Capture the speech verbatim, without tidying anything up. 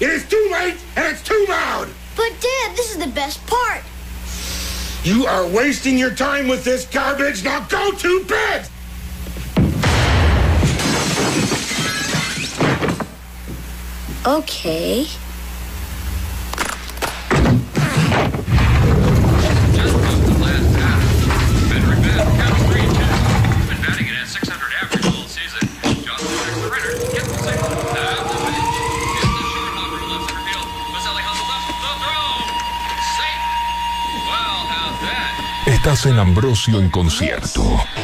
It is too late and it's too loud. But Dad, this is the best part. You are wasting your time with this garbage. Now go to bed. Okay. Just moved the last batter. Frederick Bass counts three two. Been batting it at six hundred average all season. Johnson checks the runner, gets the signal. At the finish. It's the short hopper who left center field. Maselli hustles up. The throw. Safe. Well, how's that? Estás en Ambrosio en concierto.